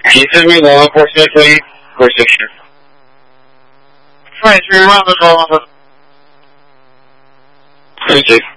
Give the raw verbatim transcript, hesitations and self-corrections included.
Can you send me the law enforcement, please? four six six. twenty-three, run the call number. Thank you.